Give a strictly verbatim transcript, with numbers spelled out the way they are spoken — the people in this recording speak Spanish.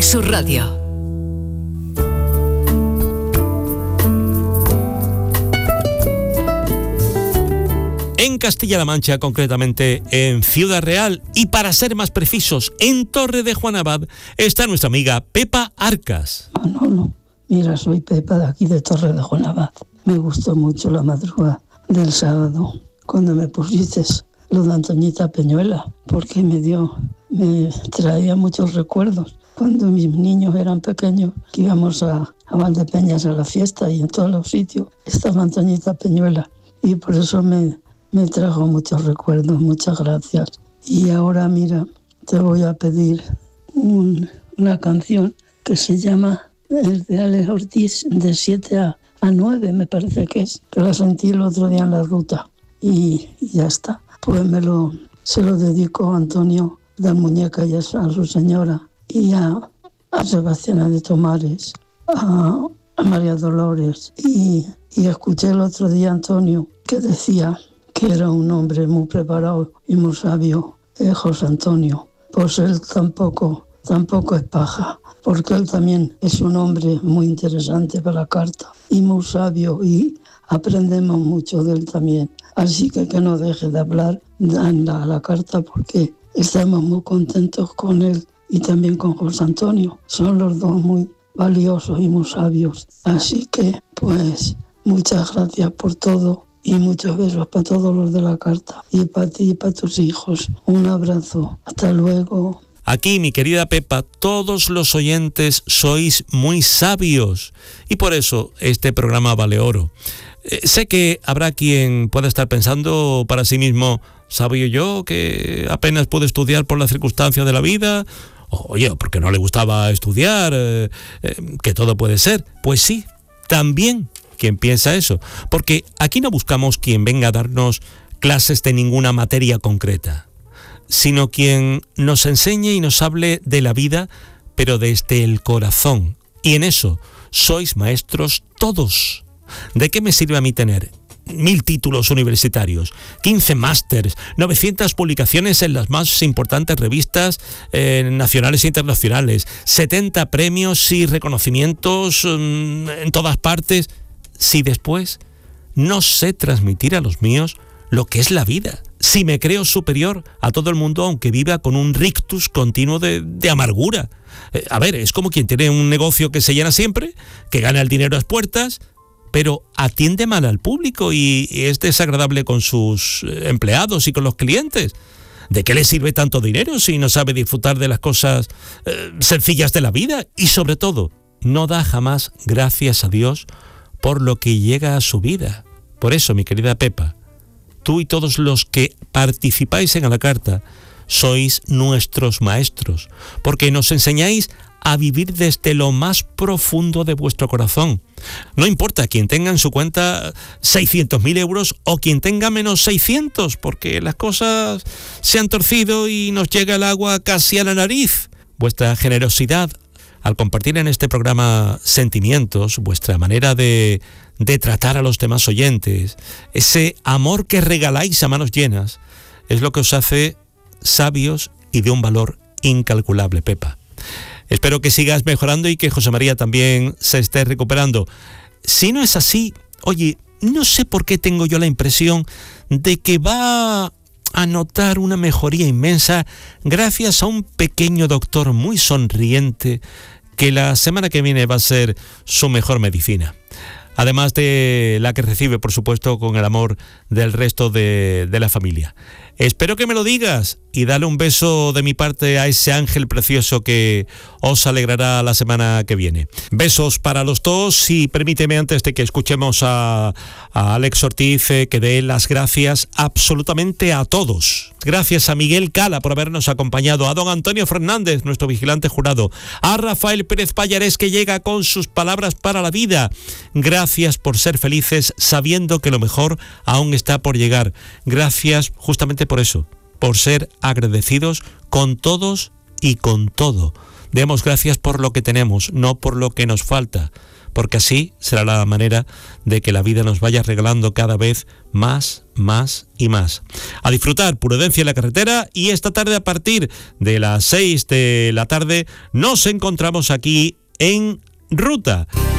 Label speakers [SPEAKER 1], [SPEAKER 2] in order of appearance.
[SPEAKER 1] Sur Radio.
[SPEAKER 2] En Castilla-La Mancha, concretamente en Ciudad Real, y para ser más precisos, en Torre de Juanabad, está nuestra amiga Pepa Arcas.
[SPEAKER 3] Manolo, mira, soy Pepa de aquí de Torre de Juanabad. Me gustó mucho la madrugada del sábado, cuando me pusiste lo de Antoñita Peñuela, porque me dio, me traía muchos recuerdos. Cuando mis niños eran pequeños, que íbamos a, a Valdepeñas a la fiesta y en todos los sitios estaba Antoñita Peñuela. Y por eso me... Me trajo muchos recuerdos, muchas gracias. Y ahora, mira, te voy a pedir un, una canción que se llama el de Alex Ortiz, de siete a nueve, me parece que es, que la sentí el otro día en la ruta. Y, y ya está. Pues me lo, se lo dedico a Antonio de Muñeca y a su señora, y a, a Sebastiana de Tomares, a, a María Dolores. Y, y escuché el otro día a Antonio que decía que era un hombre muy preparado y muy sabio, eh, José Antonio. Pues él tampoco, tampoco es paja, porque él también es un hombre muy interesante para la carta y muy sabio, y aprendemos mucho de él también. Así que que no deje de hablar en la, la carta, porque estamos muy contentos con él y también con José Antonio. Son los dos muy valiosos y muy sabios. Así que, pues, muchas gracias por todo. Y muchos besos para todos los de la carta. Y para ti y para tus hijos. Un abrazo. Hasta luego.
[SPEAKER 2] Aquí, mi querida Pepa, todos los oyentes sois muy sabios. Y por eso este programa vale oro. Eh, sé que habrá quien pueda estar pensando para sí mismo, ¿sabio yo que apenas puedo estudiar por las circunstancias de la vida? Oye, porque no le gustaba estudiar, eh, eh, que todo puede ser. Pues sí, también quien piensa eso, porque aquí no buscamos quien venga a darnos clases de ninguna materia concreta, sino quien nos enseñe y nos hable de la vida, pero desde el corazón. Y en eso sois maestros todos. ¿De qué me sirve a mí tener mil títulos universitarios, quince másters, novecientas publicaciones en las más importantes revistas eh, nacionales e internacionales, setenta premios y reconocimientos um, en todas partes, si después no sé transmitir a los míos lo que es la vida? Si me creo superior a todo el mundo, aunque viva con un rictus continuo de, de amargura. Eh, a ver, es como quien tiene un negocio que se llena siempre, que gana el dinero a las puertas, pero atiende mal al público y, y es desagradable con sus empleados y con los clientes. ¿De qué le sirve tanto dinero si no sabe disfrutar de las cosas eh, sencillas de la vida? Y sobre todo, no da jamás gracias a Dios por lo que llega a su vida. Por eso, mi querida Pepa, tú y todos los que participáis en A la Carta sois nuestros maestros, porque nos enseñáis a vivir desde lo más profundo de vuestro corazón. No importa quien tenga en su cuenta seiscientos mil euros o quien tenga menos seiscientos, porque las cosas se han torcido y nos llega el agua casi a la nariz. Vuestra generosidad al compartir en este programa sentimientos, vuestra manera de, de tratar a los demás oyentes, ese amor que regaláis a manos llenas, es lo que os hace sabios y de un valor incalculable, Pepa. Espero que sigas mejorando y que José María también se esté recuperando. Si no es así, oye, no sé por qué tengo yo la impresión de que va a notar una mejoría inmensa gracias a un pequeño doctor muy sonriente que la semana que viene va a ser su mejor medicina. Además de la que recibe, por supuesto, con el amor del resto de, de la familia. Espero que me lo digas y dale un beso de mi parte a ese ángel precioso que os alegrará la semana que viene. Besos para los dos y permíteme, antes de que escuchemos a, a Alex Ortiz, eh, que dé las gracias absolutamente a todos. Gracias a Miguel Cala por habernos acompañado, a don Antonio Fernández, nuestro vigilante jurado, a Rafael Pérez Pallarés, que llega con sus palabras para la vida. Gracias por ser felices sabiendo que lo mejor aún está por llegar. Gracias justamente por eso, por ser agradecidos con todos y con todo. Demos gracias por lo que tenemos, no por lo que nos falta, porque así será la manera de que la vida nos vaya regalando cada vez más, más y más. A disfrutar, prudencia en la carretera, y esta tarde a partir de las seis de la tarde nos encontramos aquí en Ruta.